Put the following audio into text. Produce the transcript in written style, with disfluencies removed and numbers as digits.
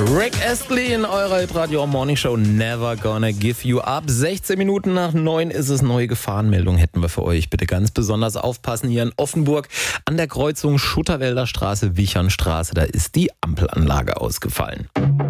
Rick Astley in eurer Radio Morning Show Never Gonna Give You Up. 16 Minuten nach 9 ist es. Neue Gefahrenmeldung hätten wir für euch. Bitte ganz besonders aufpassen hier in Offenburg an der Kreuzung Schutterwälder Straße, Wichernstraße. Da ist die Ampelanlage ausgefallen.